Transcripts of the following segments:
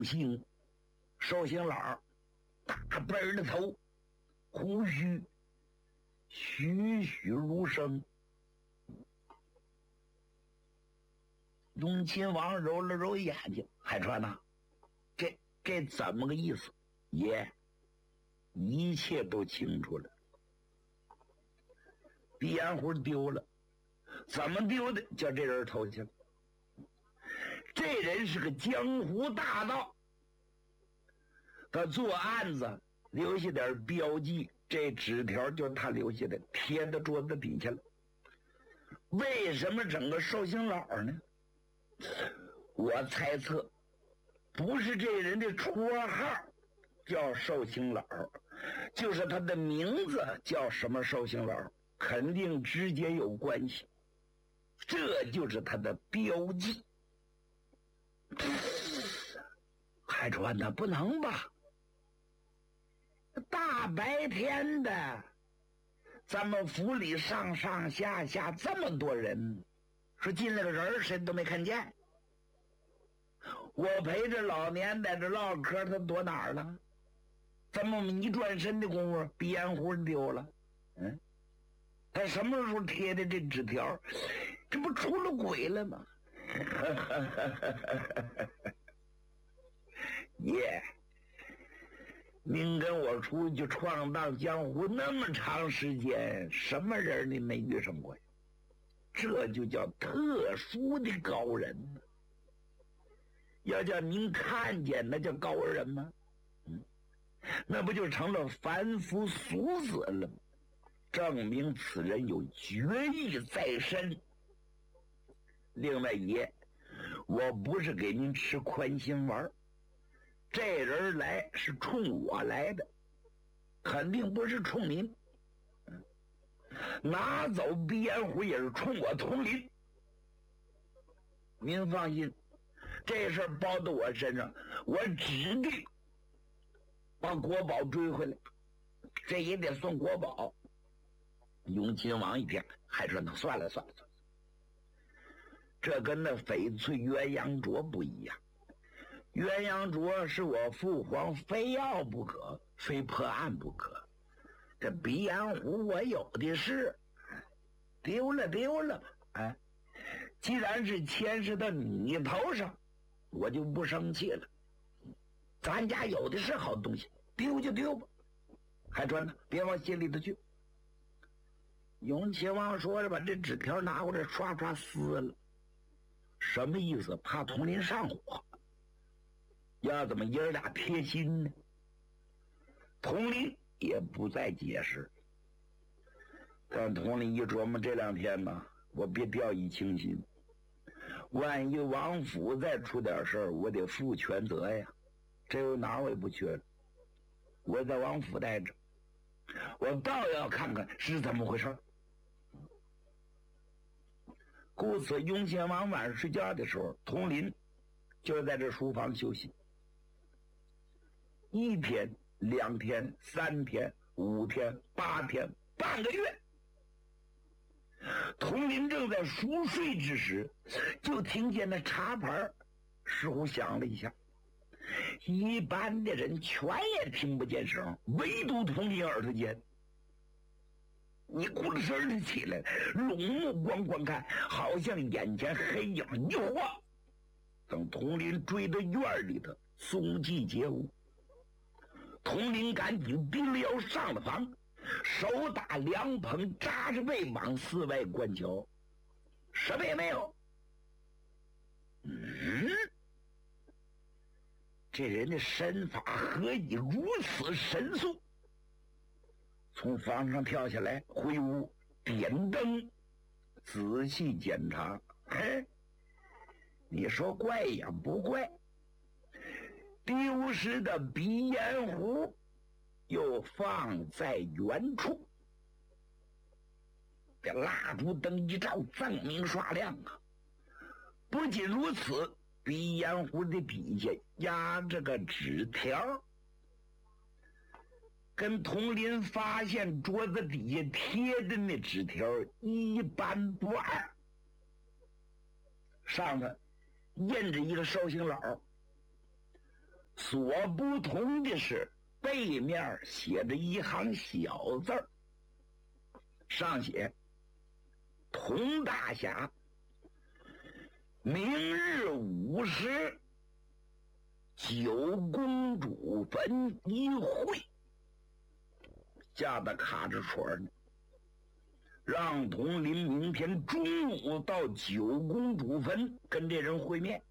姓寿星老，大背的头，胡须栩栩如生。雍亲王揉了揉眼睛，海川呐，这怎么个意思？爷，一切都清楚了。鼻烟壶丢了，怎么丢的？叫这人偷去了。这人是个江湖大盗，他做案子留下点标记，这纸条就是他留下的，贴到桌子底下了。为什么整个寿星老呢？我猜测，不是这人的绰号叫寿星老，就是他的名字叫什么寿星老，肯定直接有关系。这就是他的标记。海川呐，不能吧？大白天的，咱们府里上上下下这么多人，说进来个人谁都没看见。我陪着老年在这唠嗑，他躲哪儿了？怎么一转身的功夫，鼻烟壶丢了？他什么时候贴的这纸条？这不出了轨了吗？耶！您跟我出去闯荡江湖那么长时间，什么人你没遇上过呀？这就叫特殊的高人呢。要叫您看见，那叫高人吗？那不就成了凡夫俗子了吗？证明此人有决意在身。另外爷，我不是给您吃宽心丸，这人来是冲我来的，肯定不是冲您。拿走鼻烟壶也是冲我通灵。您放心，这事儿包到我身上，我指定把国宝追回来，这也得送国宝。雍亲王一听，还说那算了，这跟那翡翠鸳鸯镯不一样。鸳鸯镯是我父皇非要不可，非破案不可。这鼻烟壶我有的是，丢了。既然是牵涉到你头上，我就不生气了。咱家有的是好东西，丢就丢吧，还传呢，别往心里头去。雍亲王说着，把这纸条拿过来，刷刷撕了。什么意思？怕佟林上火，要怎么爷儿俩贴心呢？佟林也不再解释，但佟林一琢磨，这两天呢，我别掉以轻心，万一王府再出点事儿，我得负全责呀。这又哪我也不去了，我在王府待着，我倒要看看是怎么回事。故此，雍亲王晚上睡觉的时候，佟林就在这书房休息。1天、2天、3天、5天、8天，半个月。佟林正在熟睡之时，就听见那茶盘似乎响了一下。一般的人全也听不见声，唯独佟林耳朵尖。你咕噜声的起来，拢目光观看，好像眼前黑影一晃。等佟林追到院里头，踪迹皆无。佟林赶紧低了腰上了房，手打凉棚，扎着背往四外观瞧，什么也没有。这人的身法何以如此神速？从房上跳下来，回屋点灯，仔细检查。你说怪也不怪，丢失的鼻烟壶又放在原处，这蜡烛灯一照，锃明刷亮啊！不仅如此，鼻烟壶的底下压着个纸条，跟佟林发现桌子底下贴的那纸条一般不二，上头印着一个寿星老， 所不同的是，背面写着一行小字儿，上写童大侠明日午时九公主坟一会，下的卡着戳呢，让佟林明天中午到九公主坟跟这人会面。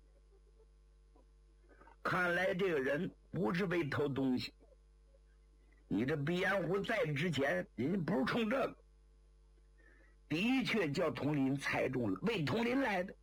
看来这个人不是为偷东西，你这鼻烟壶在之前人家不是冲这个，的确叫佟林猜中了，为佟林来的。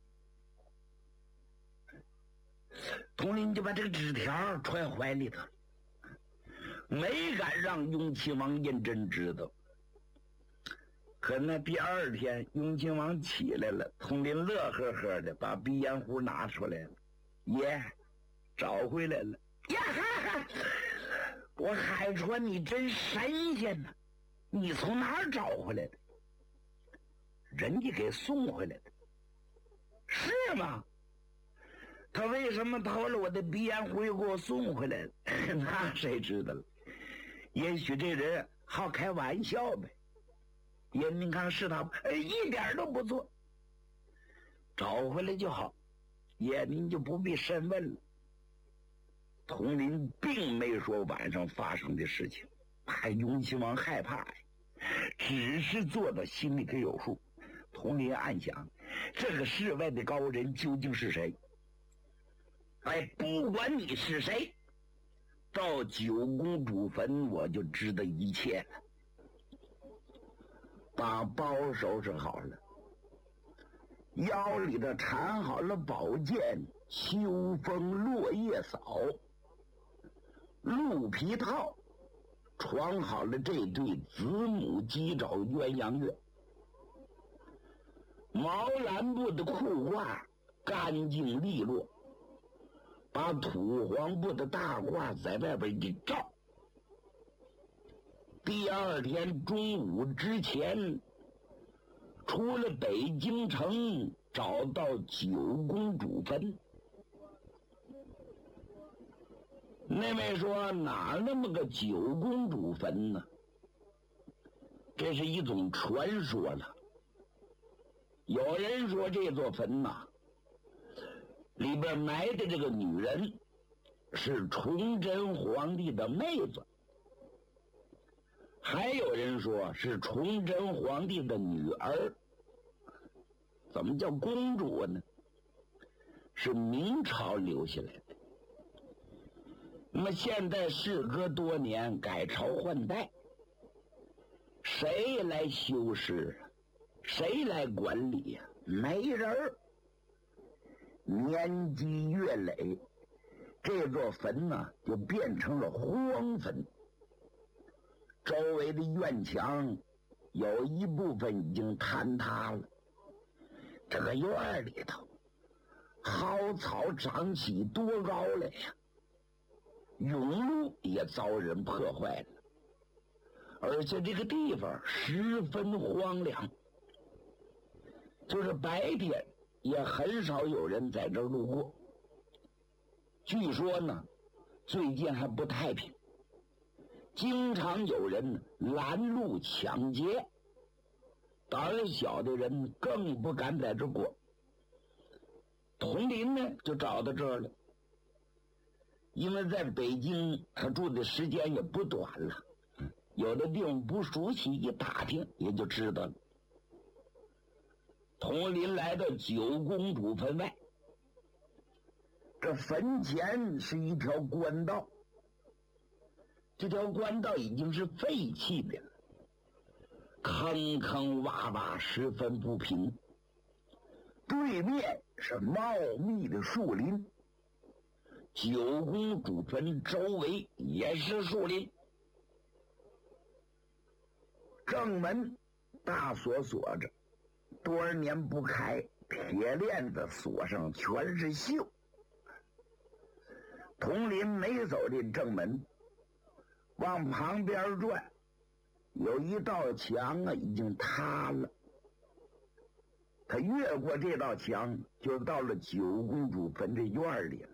佟林就把这个纸条揣怀里头，没敢让雍亲王胤禛知道。可那第二天雍亲王起来了，佟林乐呵呵的把鼻烟壶拿出来了，爷找回来了呀！哈哈，我还说你真神仙呢，你从哪儿找回来的？人家给送回来的，是吗？他为什么偷了我的鼻烟壶又给我送回来了？那谁知道了？也许这人好开玩笑呗。严明康是他，一点都不错。找回来就好，也您就不必深问了。佟林并没说晚上发生的事情，怕雍亲王害怕呀，只是做到心里可有数。佟林暗想，这个世外的高人究竟是谁？不管你是谁，到九公主坟我就知道一切了。把包收拾好了，腰里头缠好了宝剑、秋风落叶扫、鹿皮套，穿好了这对子母鸡爪鸳鸯月，毛蓝布的裤褂干净利落，把土黄布的大褂在外边一罩。第二天中午之前，出了北京城，找到九公主坟。那位说哪那么个九公主坟呢？这是一种传说了。有人说这座坟呐，里边埋的这个女人是崇祯皇帝的妹子，还有人说是崇祯皇帝的女儿。怎么叫公主呢？是明朝留下来的。那么现在事隔多年，改朝换代，谁来修饰啊？谁来管理呀？没人儿。年积月累，这座坟呢就变成了荒坟。周围的院墙有一部分已经坍塌了，这个院里头蒿草长起多高来呀，甬路也遭人破坏了，而且这个地方十分荒凉，就是白天也很少有人在这儿路过。据说呢，最近还不太平，经常有人拦路抢劫，胆小的人更不敢在这过。佟林呢就找到这儿了，因为在北京他住的时间也不短了，有的地方不熟悉，一打听也就知道了。佟林来到九公主坟外，这坟前是一条官道，这条官道已经是废弃的了，坑坑洼洼，十分不平。对面是茂密的树林，九公主坟周围也是树林。正门大锁锁着，多少年不开，铁链子锁上全是锈。佟林没走进正门，往旁边转，有一道墙啊已经塌了。他越过这道墙，就到了九公主坟这院里了。